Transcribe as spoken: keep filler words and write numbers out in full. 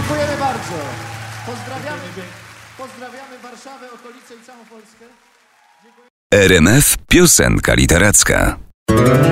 Dziękujemy bardzo. Pozdrawiamy, pozdrawiamy Warszawę, okolice i całą Polskę. Dziękuję. R M F Piosenka Literacka.